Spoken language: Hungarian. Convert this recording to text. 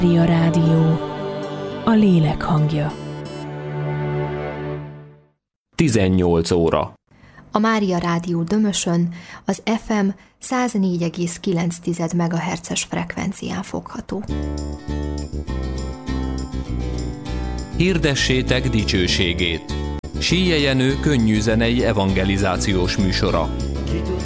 Mária Rádió, a lélek hangja. 18 óra. A Mária Rádió Dömösön az FM 104,9 MHz-es frekvencián fogható. Hirdessétek dicsőségét. Síje Jenő könnyű zenei evangelizációs műsora.